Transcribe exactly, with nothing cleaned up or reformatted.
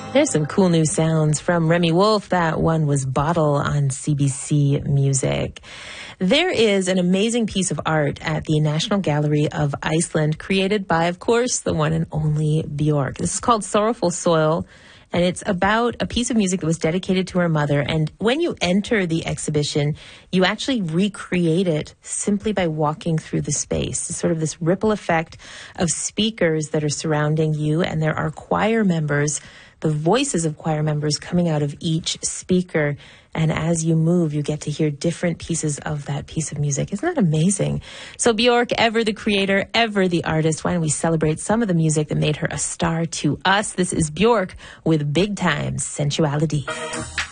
There's some cool new sounds from Remy Wolf. That one was Bottle on C B C Music. There is an amazing piece of art at the National Gallery of Iceland created by, of course, the one and only Björk. This is called Sorrowful Soil, and it's about a piece of music that was dedicated to her mother. And when you enter the exhibition, you actually recreate it simply by walking through the space. It's sort of this ripple effect of speakers that are surrounding you, and there are choir members, the voices of choir members coming out of each speaker. And as you move, you get to hear different pieces of that piece of music. Isn't that amazing? So Björk, ever the creator, ever the artist, why don't we celebrate some of the music that made her a star to us? This is Björk with Big Time Sensuality.